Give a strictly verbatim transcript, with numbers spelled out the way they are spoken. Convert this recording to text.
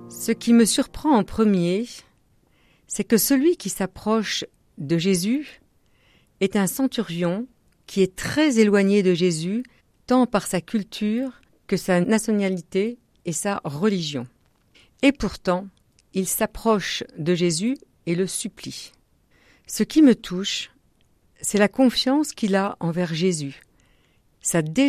Ce qui me surprend en premier, c'est que celui qui s'approche de Jésus est un centurion qui est très éloigné de Jésus, tant par sa culture que sa nationalité et sa religion. Et pourtant, il s'approche de Jésus et le supplie. Ce qui me touche, c'est la confiance qu'il a envers Jésus, sa